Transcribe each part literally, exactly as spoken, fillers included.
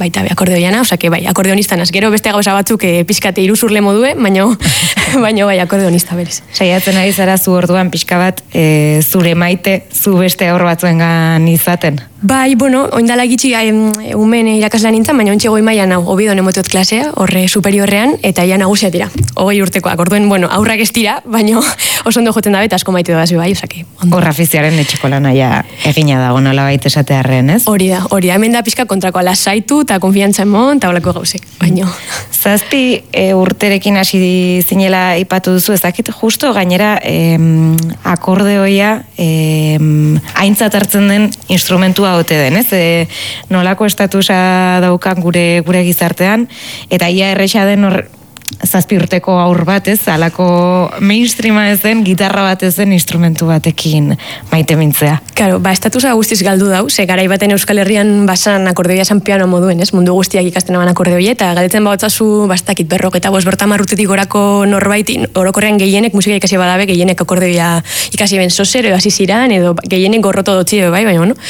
baita be akordeoiana, osake bai, akordeonistan az. Gero beste gauza batzuk e, pixkate iruzurle modue, baino, baino bai akordeonista berez. Saiatzen ari zara zu orduan pixka bat e, zure maite, zu beste aur batzuengan izaten? Bai, bueno, oindala gitxi umen irakaslan nintzen, baina ontsi goi mailan hau, Ovidon emoteot klasea, horre superiorrean, eta ia nagusia dira. Hogei urtekoak, orduen, bueno, aurrak ez dira, baina oso ondo joten dabe, eta asko maite doaz bai, osake. Horra afiziaren etxeko lana ja egina dago nola baita esatearren, ez? Hori da, hori da, hemen da pixka kontrakoa lasaitu, eta konfiantza emon, eta holako gauzek, baina. Zazpi e, urterekin hasi zinela ipatu duzu, ez dakit justo, gainera em, akordeoia em, aintzat hartzen den instrumentua ote den, ez? E, nolako estatusa daukan gure gure gizartean, eta ia erresa den hor zazpi urteko aur bat, ez? Alako mainstreama ez den, gitarra bat ez den instrumentu batekin maite mintzea. Claro, ba, estatusa guztiz galdu dau, ze garai baten Euskal Herrian basan akordeoia esan piano moduen, ez? Mundu guztiak ikasten aban akordeoia, eta galdetzen bautzazu, bastakit berrok, eta bos berta marrutetik gorako norbait, orokorrean gehienek musika ikasi badabe, gehienek akordeoia ikasi ben soser, edo hasi ziran, edo gehienek gorroto dotzi, bai, bai, bueno.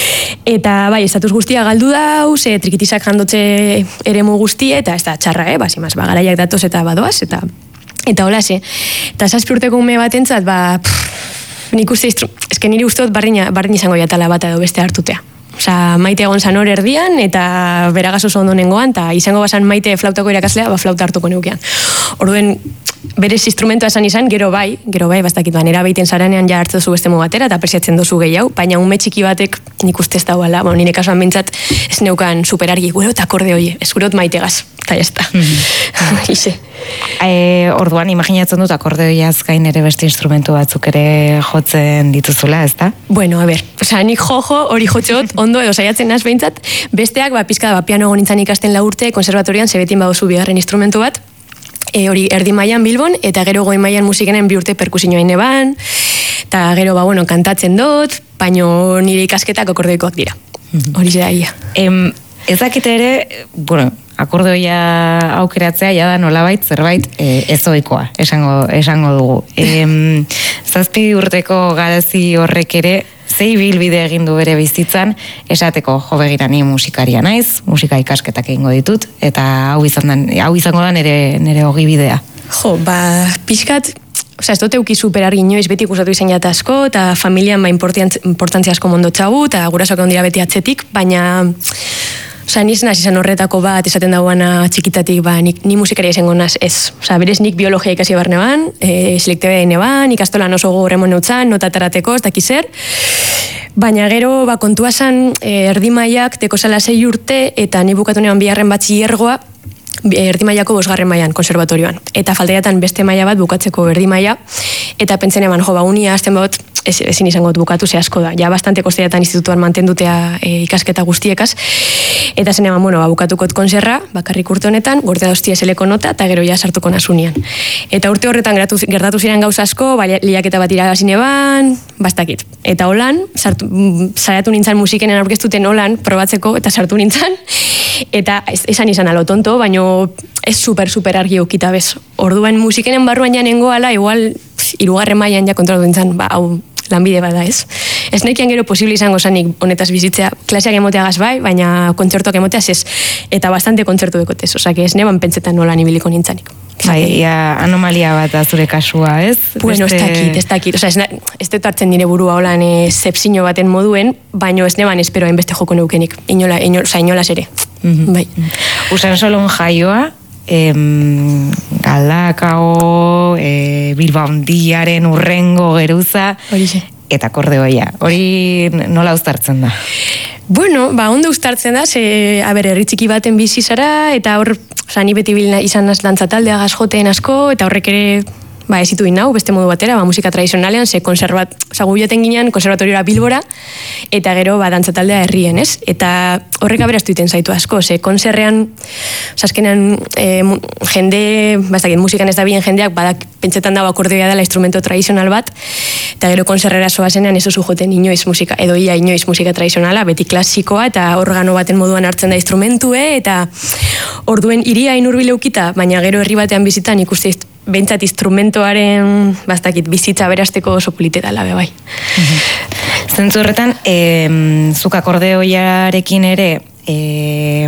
Eta bai, estatus guztia galdu dau, ze trikitisak jandotze eremu guztie, eta ez da txarra, eh? Basi, mas, ba, garaiak datoz eta badoaz, eta eta hola, ze. Eta zazpi urteko ume batentzat, ba, pff, nik uste, eske niri usteot barrin, barrin izango jatala bat edo beste hartutea. Osa, maite egon zan hor erdian, eta beragaz oso ondo nengoan, eta izango basan maite flautako irakaslea, ba, flauta hartuko neukean. Orduen, berez instrumentua esan izan, gero bai, gero bai, bastakit, ban, erabeiten zaranean ja hartzen duzu beste batera, eta apresiatzen duzu gehiago, baina ume txiki batek nik uste ez dauala, bueno, nire kasuan bintzat ez neukan superargi, gure eta akorde hoi, ez gure maite gaz, eta jazta. Ize. E, orduan, imaginatzen dut akordeoiaz gain ere beste instrumentu batzuk ere jotzen dituzula, ez da? Bueno, a ber, oza, nik jojo hori jotxot, ondo edo saiatzen naz behintzat, besteak, ba, pizka da, ba, piano gonintzan ikasten la urte, konservatorian, zebetin baduzu bigarren instrumentu bat, e, hori erdi mailan Bilbon, eta gero goi mailan musikenen bi urte perkusioa ineban, eta gero, ba, bueno, kantatzen dut, baino nire ikasketak akordeoikoak dira. Hori da ia. Em, ez dakit ere, bueno, akordeoia aukeratzea ja da nolabait zerbait e, ezoikoa, esango, esango dugu. Em, zazpi urteko garazi horrek ere, zei bilbide egin du bere bizitzan, esateko jo begira ni musikaria naiz, musika ikasketak egingo ditut, eta hau, izan den, hau izango da nire, nire hogi bidea. Jo, ba, pixkat, oza, ez dut euki superargi inoiz beti ikusatu izan jata asko, eta familian ba importantzia asko mondotxagu, eta gurasoak ondira beti atzetik, baina Osa, niz naz izan horretako bat, esaten dagoana txikitatik, ba, nik, ni musikaria izango naz, ez. Osa, berez nik biologia ikasi barne ban, e, selektibea dine ban, ikastolan oso gogorremon neutzan, notatarateko, ez dakiz zer. Baina gero, ba, kontua zan, e, erdimaiak, teko zala sei urte, eta ni bukatu neban biharren batxillergoa, erdimaiako bosgarren mailan, konservatorioan. Eta faltaiatan beste maila bat bukatzeko erdimaia, eta pentsen eman, jo, ba, unia azten bat, ez, ezin izango bukatu, ze asko da. Ja, bastante kosteiatan institutuan mantendutea e, ikasketa guztiekaz. Eta zen eman, bueno, ba, bukatukot konserra, bakarrik urte honetan, gortea doztia zeleko nota, eta gero ja sartuko nasunian. Eta urte horretan gertatu, gertatu ziren gauza asko, ba, liaketa bat iragazin eban, bastakit. Eta holan, sartu, saiatu nintzen musikenen aurkeztuten holan, probatzeko, eta sartu nintzen, eta esan izan alo tonto, baino ez super, super argi ukita bez. Orduan musikenen barruan ja nengoala, igual, hirugarren mailan ja kontrolatu nintzen, ba, hau, lanbide bada ez. Ez nekian gero posible izango zanik honetaz bizitzea, klaseak emoteagaz bai, baina kontzertuak emoteaz ez, eta bastante kontzertu dekotez, osake ez neban pentsetan nola nibiliko nintzanik. Bai, ja, anomalia bat da zure kasua, ez? Bueno, ez dakit, ez dakit, oza, ez, ez dut hartzen nire burua holan e, zepsino baten moduen, baino ez neban esperoen beste joko neukenik, inola, inola, oza, inolaz ere, mm-hmm. Bai. Usan solon jaioa, Em, Galdakao, e, Bilbaondiaren urrengo geruza, Horixe. Eta akordeoia. Hori nola uztartzen da? Bueno, ba, ondo uztartzen da, ze, a ber, herri txiki baten bizi zara, eta hor, oza, ni beti bilna izan naz dantzataldea gazjoteen asko, eta horrek ere, ba, ez ditu inau, beste modu batera, ba, musika tradizionalean, ze konservat, oza, gu joten ginean, konservatoriora Bilbora, eta gero, ba, dantzataldea herrien, ez? Eta horrek aberaztu iten zaitu asko, ze konserrean, oza, azkenean, e, jende, bastakit, musikan ez da bien jendeak, badak, pentsetan dago akordeoia dela instrumento tradizional bat, eta gero konserrera zoazenean ez oso joten inoiz musika, edo ia inoiz musika tradizionala, beti klasikoa, eta organo baten moduan hartzen da instrumentue, eta orduen iria inurbil eukita, baina gero herri batean bizitan ikuste behintzat instrumentoaren bastakit bizitza berasteko oso polite dela be bai. Zentzu horretan, zuk akordeoiarekin ere,